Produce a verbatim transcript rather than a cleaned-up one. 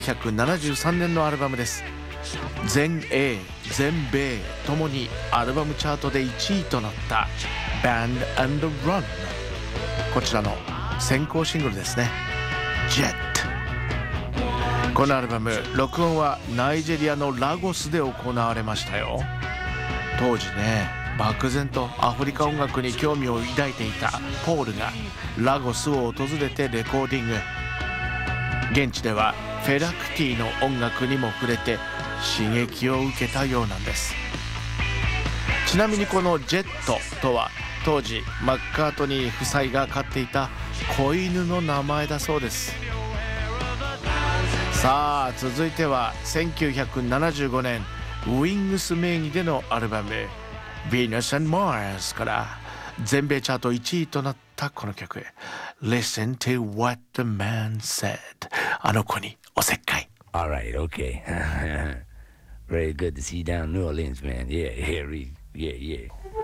ひゃくななじゅうさんねんのアルバムです。全英全米ともにアルバムチャートでいちいとなったBand and Run、 こちらの先行シングルですね。 Jet。 このアルバム録音はナイジェリアのラゴスで行われましたよ。当時ね、漠然とアフリカ音楽に興味を抱いていたポールがラゴスを訪れてレコーディング。現地ではフェラクティの音楽にも触れて刺激を受けたようなんです。ちなみにこのジェットとは当時マッカートニー夫妻が飼っていた子犬の名前だそうです。さあ続いてはせんきゅうひゃくななじゅうごねんウィングス名義でのアルバム Venus and Mars から全米チャートいちいとなったこの曲 Listen to what the man said。 あの子におせっかい。 Alright, okay. Very good to see you down in New Orleans, man. Yeah, yeah, yeah, yeah.